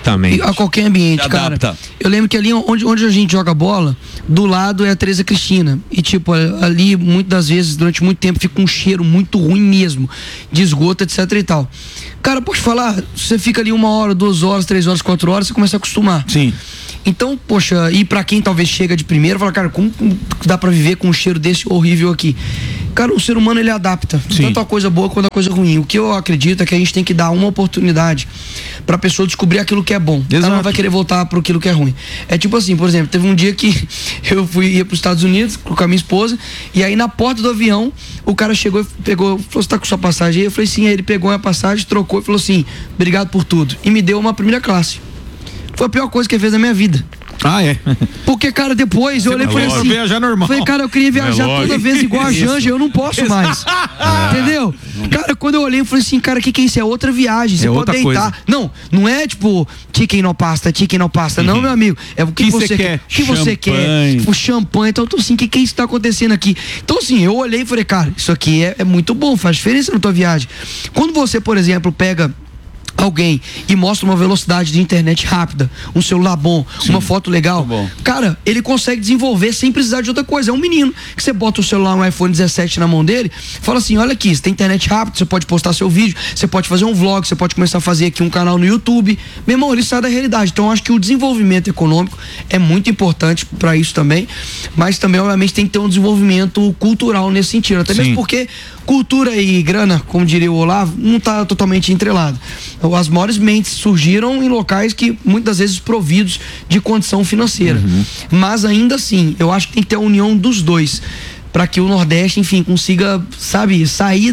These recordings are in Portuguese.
Exatamente. A qualquer ambiente, cara. Eu lembro que ali onde a gente joga bola, do lado é a Teresa Cristina. E tipo, ali muitas das vezes, durante muito tempo, fica um cheiro muito ruim mesmo, de esgoto, etc e tal. Cara, posso falar, você fica ali 1 hora, 2 horas, 3 horas, 4 horas, você começa a acostumar. Sim. Então, poxa, e pra quem talvez chega de primeiro, fala, cara, como dá pra viver com um cheiro desse horrível aqui? Cara, o ser humano, ele adapta, tanto a coisa boa quanto a coisa ruim. O que eu acredito é que a gente tem que dar uma oportunidade pra pessoa descobrir aquilo que é bom. Exato. Ela não vai querer voltar pro aquilo que é ruim. É tipo assim, por exemplo, teve um dia que eu ia pros Estados Unidos com a minha esposa, e aí na porta do avião, o cara chegou e pegou, falou, você tá com sua passagem aí? Eu falei, sim. Aí ele pegou a passagem, trocou e falou assim, obrigado por tudo. E me deu uma primeira classe. Foi a pior coisa que ele fez na minha vida. Ah, é? Porque, cara, depois eu olhei e falei assim, viajar normal. Falei, cara, eu queria viajar toda vez igual a Janja, eu não posso mais. Entendeu? Cara, quando eu olhei, eu falei assim, cara, o que é isso? É outra viagem, você pode deitar. Coisa. Não é tipo chicken no pasta, não, meu amigo. É o que você quer. O que você quer. Tipo, champanhe. Então, eu tô assim, o que é isso que tá acontecendo aqui? Então, assim, eu olhei e falei, cara, isso aqui é muito bom, faz diferença na tua viagem. Quando você, por exemplo, pega alguém e mostra uma velocidade de internet rápida, um celular bom, uma foto legal, cara, ele consegue desenvolver sem precisar de outra coisa. É um menino que você bota o celular, um iPhone 17 na mão dele, fala assim, olha aqui, você tem internet rápida, você pode postar seu vídeo, você pode fazer um vlog, você pode começar a fazer aqui um canal no YouTube. Meu irmão, ele sai da realidade. Então eu acho que o desenvolvimento econômico é muito importante para isso também, mas também obviamente tem que ter um desenvolvimento cultural nesse sentido, até mesmo porque cultura e grana, como diria o Olavo, não tá totalmente entrelado. As maiores mentes surgiram em locais que muitas vezes providos de condição financeira. Mas ainda assim, eu acho que tem que ter a união dos dois para que o Nordeste, enfim, consiga, sabe, sair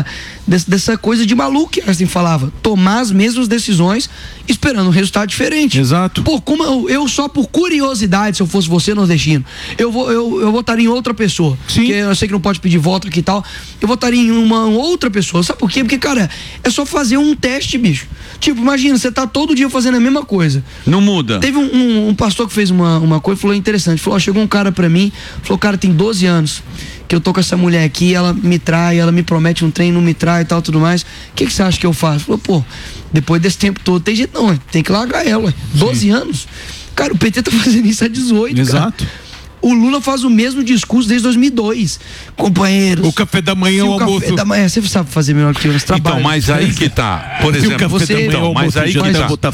dessa coisa de maluco que assim falava, tomar as mesmas decisões esperando um resultado diferente. Exato. Pô, como eu só por curiosidade, se eu fosse você, nordestino, eu votaria em outra pessoa. Sim. Porque eu sei que não pode pedir voto aqui e tal. Eu votaria em uma outra pessoa. Sabe por quê? Porque, cara, é só fazer um teste, bicho. Tipo, imagina, você tá todo dia fazendo a mesma coisa. Não muda. Teve um pastor que fez uma coisa e falou interessante. Falou, chegou um cara pra mim, falou, cara, tem 12 anos que eu tô com essa mulher aqui, ela me trai, ela me promete um trem, não me trai e tal, tudo mais. O que você acha que eu faço? Falou, pô, depois desse tempo todo, tem jeito não, tem que largar ela. 12 anos. Cara, o PT tá fazendo isso há 18, exato. Cara. O Lula faz o mesmo discurso desde 2002. Companheiros. O café da manhã, o almoço. Café da manhã, você sabe fazer melhor que eu nos trabalhos. Então, mas aí que tá. Por exemplo, mas aí que tá.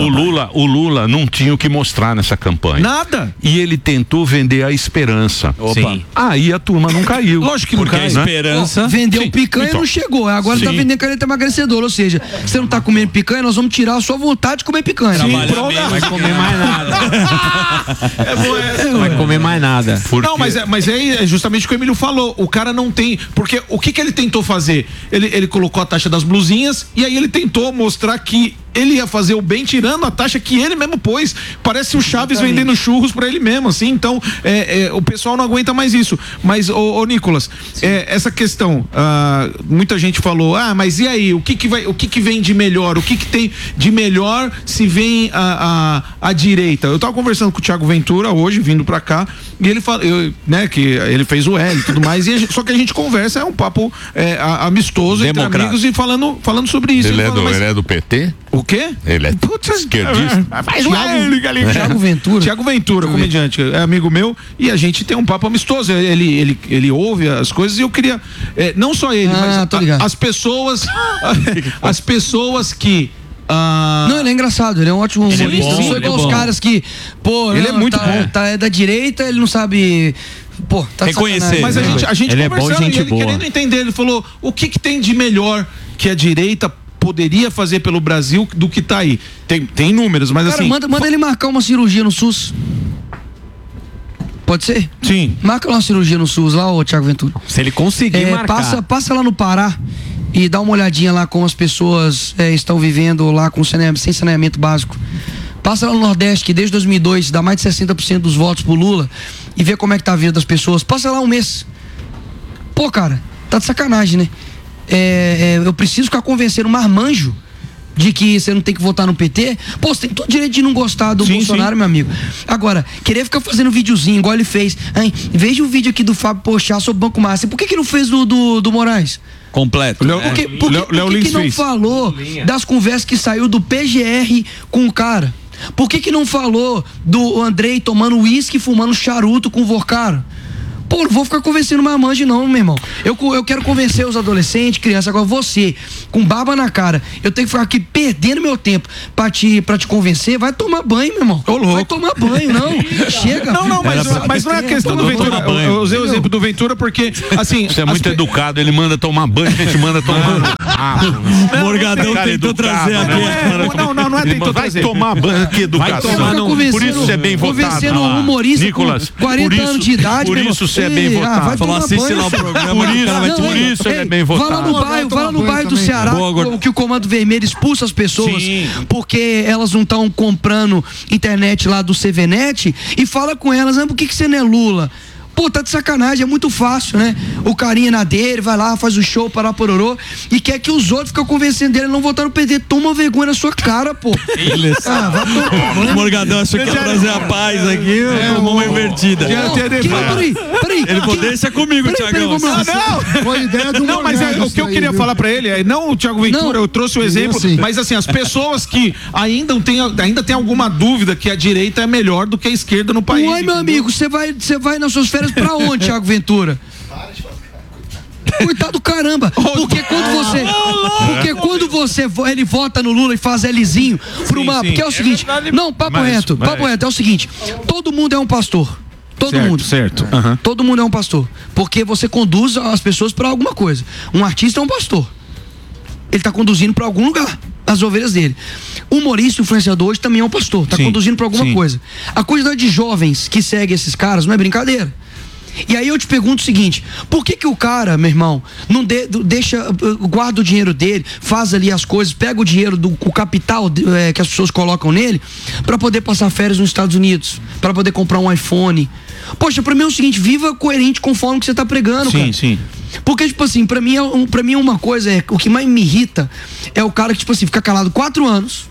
O Lula não tinha o que mostrar nessa campanha. Nada. E ele tentou vender a esperança. Sim. Aí a turma não caiu. Lógico que não cai. A esperança. Vendeu picanha e não chegou. Agora tá vendendo caneta emagrecedora. Ou seja, você não tá comendo picanha, nós vamos tirar a sua vontade de comer picanha. Vai comer mais nada. Vai comer mais nada. Porque... Não, mas é justamente o que o Emílio falou. O cara não tem. Porque o que ele tentou fazer? Ele colocou a taxa das blusinhas e aí ele tentou mostrar que ele ia fazer o bem tirando a taxa que ele mesmo pôs. Parece o Chaves vendendo churros pra ele mesmo, assim. Então, o pessoal não aguenta mais isso. Mas, ô Nicolas, essa questão, muita gente falou, mas e aí? O que vem de melhor? O que tem de melhor se vem a direita? Eu tava conversando com o Thiago Ventura hoje, vindo pra cá, e ele falou, que ele fez o L e tudo mais, só que a gente conversa, é um papo amistoso entre amigos e falando sobre isso. Ele é do PT? O quê? Ele é esquerdista. Thiago Ventura, comediante, é amigo meu, e a gente tem um papo amistoso. Ele ouve as coisas e eu queria, não só ele, mas as pessoas que não, ele é engraçado, ele é um ótimo humorista. Não sou igual os caras que, ele é muito bom. É da direita, ele não sabe. Pô, tá reconhecer. Mas a gente ele conversando, é bom, gente e ele boa. querendo entender, ele falou, o que tem de melhor que a direita poderia fazer pelo Brasil do que tá aí? Tem números, mas cara, assim... Manda ele marcar uma cirurgia no SUS. Pode ser? Sim. Marca lá uma cirurgia no SUS, lá, ô Thiago Ventura. Se ele conseguir marcar. Passa lá no Pará e dá uma olhadinha lá como as pessoas estão vivendo lá sem saneamento básico. Passa lá no Nordeste, que desde 2002 dá mais de 60% dos votos pro Lula, e vê como é que tá a vida das pessoas. Passa lá um mês. Pô, cara, tá de sacanagem, né? Eu preciso ficar convencendo um marmanjo de que você não tem que votar no PT, pô, você tem todo o direito de não gostar do Bolsonaro, meu amigo. Agora, querer ficar fazendo videozinho igual ele fez. Hein? Veja o vídeo aqui do Fábio Pochá sobre o Banco Master. Por que não fez do Moraes? Completo. Por que não falou das conversas que saiu do PGR com o cara? Por que não falou do Andrei tomando uísque e fumando charuto com o Vorcaro? Pô, não vou ficar convencendo marmanjo não, meu irmão. Eu quero convencer os adolescentes, crianças. Agora você, com barba na cara, eu tenho que ficar aqui perdendo meu tempo pra te convencer. Vai tomar banho, meu irmão. Vai tomar banho, não. Chega. Não, mas não é a questão do Ventura. Eu usei o exemplo do Ventura porque, assim... Você é muito educado, ele manda tomar banho, a gente manda tomar... Morgadão tentou trazer aqui. Não é tentou trazer. Vai tomar banho, que educação. Por isso você é bem votado. Convencendo um humorista Nicolas, com 40 anos de idade, por isso você é bem votado. Falou, assiste lá o programa. Por isso ele é bem votado. Fala no bairro do Ceará que o Comando Vermelho expulsa as pessoas porque elas não estão comprando internet lá do CVNet e fala com elas, por que você não é Lula? Pô, tá de sacanagem, é muito fácil, né? O carinha na dele, vai lá, faz o show, pará, pororô, e quer que os outros fiquem convencendo dele a não votar no PT. Toma vergonha na sua cara, pô. O Morgadão achou que ia trazer a paz aqui, tomou uma invertida. Peraí. Ele falou, deixa comigo, Thiagão. Foi ideia do Não, mas o que eu queria falar pra ele é, não o Thiago Ventura, eu trouxe o exemplo, mas assim, as pessoas que ainda tem alguma dúvida que a direita é melhor do que a esquerda no país. Uai, meu amigo, você vai nas suas férias pra onde, Thiago Ventura? Coitado do caramba. Porque quando ele vota no Lula e faz Lzinho pro mapa. Porque é o seguinte. Não, papo reto. É o seguinte. Todo mundo é um pastor. Todo mundo. Certo. Todo mundo é um pastor. Porque você conduz as pessoas pra alguma coisa. Um artista é um pastor. Ele tá conduzindo pra algum lugar as ovelhas dele. O humorista, o influenciador hoje também é um pastor. Tá conduzindo pra alguma coisa. A quantidade de jovens que seguem esses caras não é brincadeira. E aí eu te pergunto o seguinte: por que o cara, meu irmão, não guarda o dinheiro dele, faz ali as coisas, pega o dinheiro o capital que as pessoas colocam nele pra poder passar férias nos Estados Unidos, pra poder comprar um iPhone? Poxa, pra mim é o seguinte: viva coerente conforme que você tá pregando, cara. Sim. Porque, tipo assim, pra mim uma coisa, o que mais me irrita é o cara que, tipo assim, fica calado 4 anos,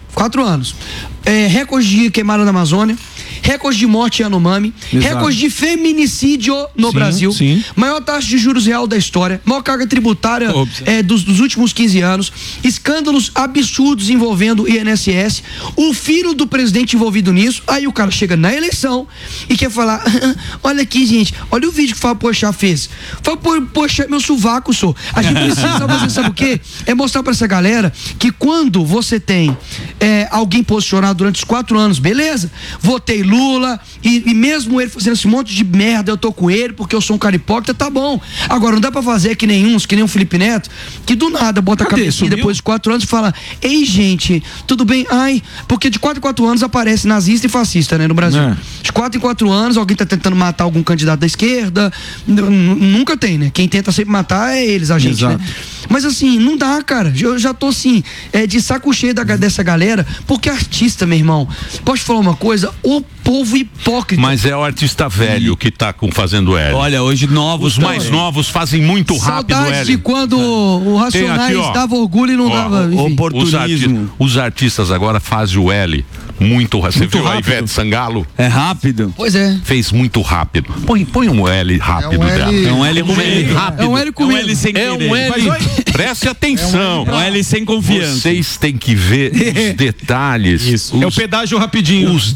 recorde de queimada na Amazônia, recorde de morte em Yanomami, recorde de feminicídio no Brasil, maior taxa de juros real da história, maior carga tributária dos últimos 15 anos, escândalos absurdos envolvendo o INSS, o filho do presidente envolvido nisso. Aí o cara chega na eleição e quer falar: olha aqui, gente, olha o vídeo que o Fábio Pochá fez. Fábio Pochá é meu sovaco, só. A gente precisa fazer, sabe o quê? É mostrar pra essa galera que quando você tem alguém posicionado durante os 4 anos, beleza, votei Lula, e mesmo ele fazendo esse monte de merda, eu tô com ele porque eu sou um cara hipócrita, tá bom. Agora, não dá pra fazer que nem o Felipe Neto, que do nada bota a cabeça depois de 4 anos e fala: ei, gente, tudo bem? Ai, porque de 4 em 4 anos aparece nazista e fascista, né, no Brasil. De 4 em 4 anos, alguém tá tentando matar algum candidato da esquerda. Nunca tem, né? Quem tenta sempre matar é eles, a gente, né? Mas assim, não dá, cara. Eu já tô assim, de saco cheio dessa galera, porque artista, meu irmão, posso te falar uma coisa? O povo hipócrita. Mas é o artista velho que tá fazendo L. Olha, hoje novos. Os mais novos fazem muito rápido L. Saudade de quando o Racionais dava orgulho e não dava. Enfim. Oportunismo. Os artistas agora fazem o L muito rápido. Você viu a Ivete Sangalo? É rápido. Pois é. Fez muito rápido. Põe um L rápido dela. É um L com L rápido. É um L com L sem querer. É um L. Preste atenção. É um L sem confiança. Vocês têm que ver os detalhes. Isso. É o pedágio rapidinho. Os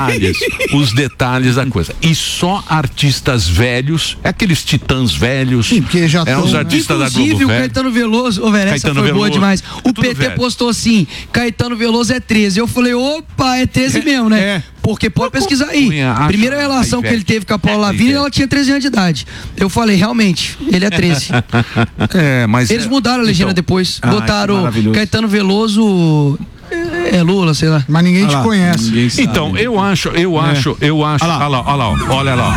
detalhes da coisa. E só artistas velhos, aqueles titãs velhos. Sim, porque já os artistas da Globo. Inclusive o Caetano Veloso, essa foi boa demais. O PT velho. Postou assim: Caetano Veloso é 13. Eu falei: opa, é 13 mesmo, né? Porque pode pesquisar aí. Primeira relação que ele teve com a Paula Lavigne, ela tinha 13 anos de idade. Eu falei: realmente, ele é 13. Mas eles mudaram a legenda depois. Botaram Caetano Veloso. Lula, sei lá. Mas ninguém te conhece. Ninguém então, eu acho. Olha lá.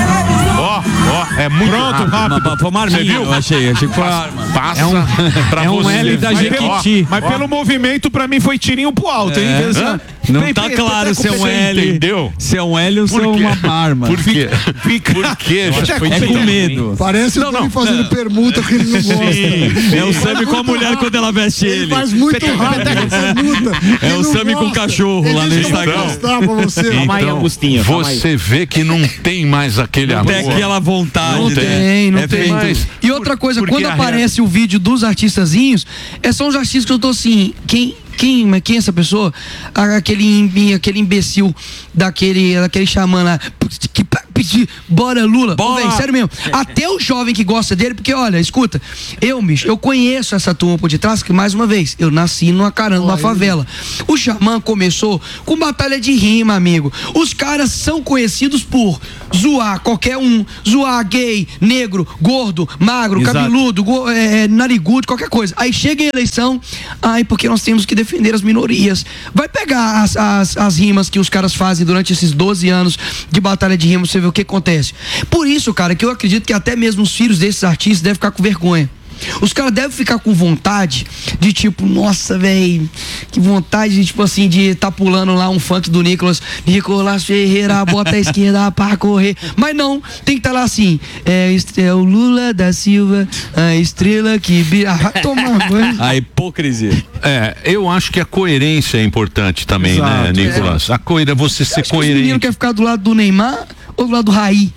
É muito rápido. Foi uma arminha, você viu? Eu achei que foi uma arma. Passa pra você. Um L da Jequiti. Mas pelo movimento, pra mim, foi tirinho pro alto, hein? Não tá claro se é um L. Entendeu? Se é um L ou se é uma barma. Por quê? Por quê? É com medo. Parece o Tony fazendo permuta que ele não gosta. Sim, é o Sami com a mulher quando ela veste ele. Faz muito rápido a permuta. É o Sami com o cachorro lá no Instagram. Calma aí, Agostinho. Você vê que não tem mais aquele amor. Tem aquela vontade. Não tem, não tem. Mais. E outra coisa, quando aparece o vídeo dos artistazinhos, são os artistas que eu tô assim, quem é essa pessoa? Aquele imbecil daquele xamã lá. Bora, Lula. Bora. Véio, sério mesmo. Até o jovem que gosta dele, porque olha, escuta, eu conheço essa turma por detrás, que mais uma vez, eu nasci numa favela. O xamã começou com batalha de rima, amigo. Os caras são conhecidos por zoar qualquer um, zoar gay, negro, gordo, magro, cabeludo, narigudo, qualquer coisa. Aí chega em eleição, porque nós temos que defender as minorias. Vai pegar as rimas que os caras fazem durante esses 12 anos de batalha de rimas, você vê o que acontece. Por isso, cara, que eu acredito que até mesmo os filhos desses artistas devem ficar com vergonha. Os caras devem ficar com vontade de tipo, nossa, velho, que vontade de tipo assim, de tá pulando lá um funk do Nicolas Ferreira, bota a esquerda pra correr. Mas não, tem que estar lá assim, é o Lula da Silva, a estrela que vai tomar banho. A hipocrisia. Eu acho que a coerência é importante também, né, Nicolas? A coerência, você ser coerente. O menino quer ficar do lado do Neymar ou do lado do Raí?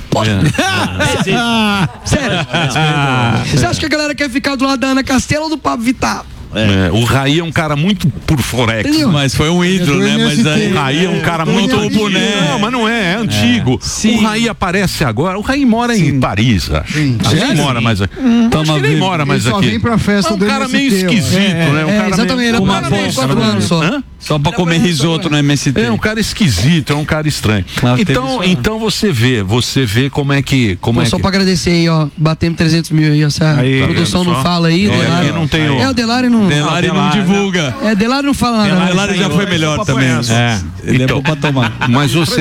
Sério? Você acha que a galera quer ficar do lado da Ana Castela ou do Pablo Vittar? O Raí é um cara muito por forex. Entendeu? Mas foi um ídolo, né? Mas aí, o Raí é um cara muito boné. Não, mas não é antigo. O Raí aparece agora. O Raí mora em Paris, acho. Nem mora mais aqui. Acho que nem mora mais aqui. Só vem pra festa do um cara meio esquisito, né? Um cara exatamente, meio... uma bolsa, 4 anos só. Só pra comer risoto no MST. É um cara esquisito, é um cara estranho. Então você vê como é que... Só pra agradecer aí, ó. Batemos 300 mil aí, ó. Se a produção não fala aí, Delari. Não tem o Delari não... Delari não divulga. Delari não fala nada. Delari já foi melhor também. Ele é bom pra tomar. Mas você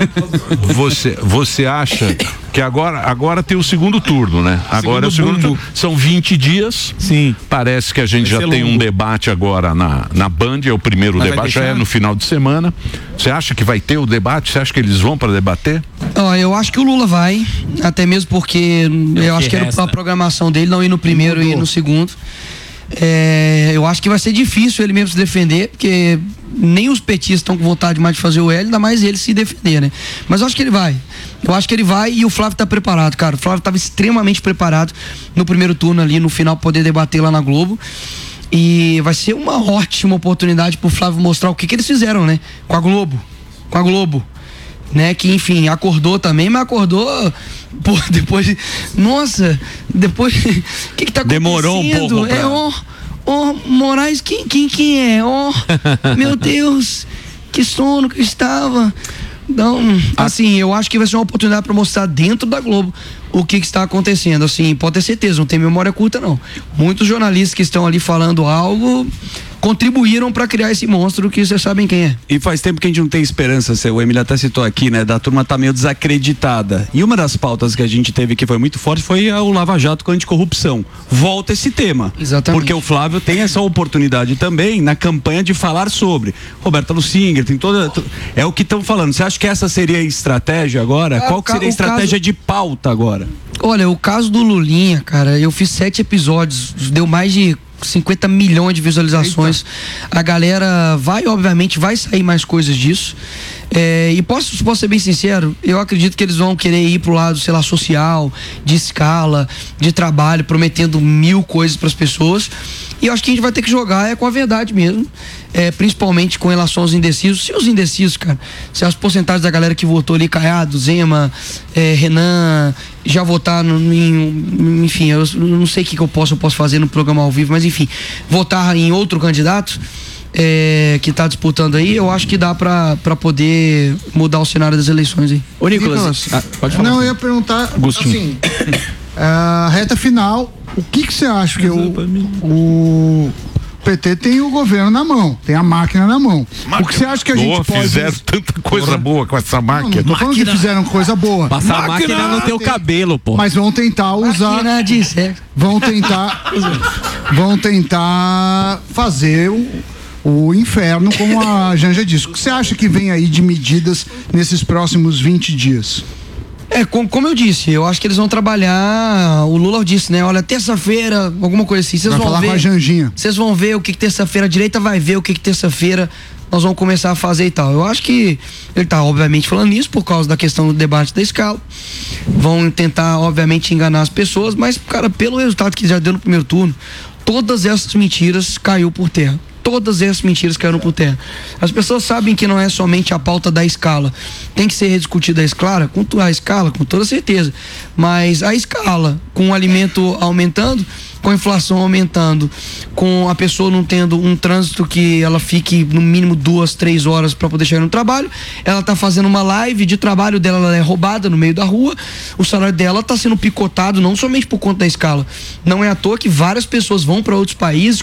acha que agora tem o segundo turno, né? Agora é o segundo turno. São 20 dias. Sim. Parece que a gente já tem um debate agora na Band, é o primeiro debate, já é no final de semana. Você acha que vai ter o debate? Você acha que eles vão para debater? Eu acho que o Lula vai, até mesmo porque eu acho que era a programação dele não ir no primeiro e ir no segundo. Eu acho que vai ser difícil ele mesmo se defender, porque nem os petistas estão com vontade mais de fazer o L, ainda mais ele se defender, né? Mas eu acho que ele vai. Eu acho que ele vai e o Flávio tá preparado, cara. O Flávio estava extremamente preparado no primeiro turno ali, no final poder debater lá na Globo. E vai ser uma ótima oportunidade pro Flávio mostrar o que eles fizeram, né? Com a Globo. Né? Que, enfim, acordou também, mas acordou depois. Nossa, depois. O que tá acontecendo? Demorou um pouco. Moraes, quem é? Meu Deus, que sono que estava. Então, assim, eu acho que vai ser uma oportunidade para mostrar dentro da Globo o que está acontecendo. Assim, pode ter certeza, não tem memória curta, não. Muitos jornalistas que estão ali falando algo contribuíram para criar esse monstro que vocês sabem quem é. E faz tempo que a gente não tem esperança, o Emílio até citou aqui, né, da turma tá meio desacreditada. E uma das pautas que a gente teve que foi muito forte foi o Lava Jato com a anticorrupção. Volta esse tema. Exatamente. Porque o Flávio tem essa oportunidade também na campanha de falar sobre. Roberta Lucinger, tem toda... É o que estão falando. Você acha que essa seria a estratégia agora? Qual que seria a estratégia de pauta agora? Olha, o caso do Lulinha, cara, eu fiz 7 episódios, deu mais de 50 milhões de visualizações. Eita. A galera obviamente vai sair mais coisas disso. E posso ser bem sincero, eu acredito que eles vão querer ir pro lado, sei lá, social, de escala, de trabalho, prometendo 1000 coisas para as pessoas. E eu acho que a gente vai ter que jogar com a verdade mesmo, principalmente com relação aos indecisos. Se os indecisos, cara, se as porcentagens da galera que votou ali, Caiado, Zema, Renan, já votar enfim, eu não sei o que eu posso fazer no programa ao vivo, mas enfim, votar em outro candidato que está disputando aí, eu acho que dá para poder mudar o cenário das eleições aí. Ô Nicolas, pode falar. Não, eu ia perguntar assim, a reta final, o que você acha que o PT tem o governo na mão, tem a máquina na mão. O que você acha que a gente pode... Fizeram tanta coisa boa com essa máquina. Não tô falando que fizeram coisa boa. Passar a máquina no teu cabelo, pô. Mas vão tentar usar... Máquina de sexo. Vão tentar fazer o inferno, como a Janja disse. O que você acha que vem aí de medidas nesses próximos 20 dias? Como eu disse, eu acho que eles vão trabalhar, o Lula disse, né, olha, terça-feira, alguma coisa assim, vocês vão falar ver, com a Janjinha. Vocês vão ver o que terça-feira, a direita vai ver o que terça-feira nós vamos começar a fazer e tal. Eu acho que ele tá obviamente falando isso por causa da questão do debate da escala, vão tentar obviamente enganar as pessoas, mas cara, pelo resultado que já deu no primeiro turno, todas essas mentiras caiu por terra. Todas essas mentiras caíram por terra. As pessoas sabem que não é somente a pauta da escala. Tem que ser rediscutida a escala, com toda certeza. Mas a escala, com o alimento aumentando, com a inflação aumentando, com a pessoa não tendo um trânsito que ela fique no mínimo 2-3 horas para poder chegar no trabalho, ela tá fazendo uma live de trabalho dela, ela é roubada no meio da rua, o salário dela tá sendo picotado não somente por conta da escala. Não é à toa que várias pessoas vão para outros países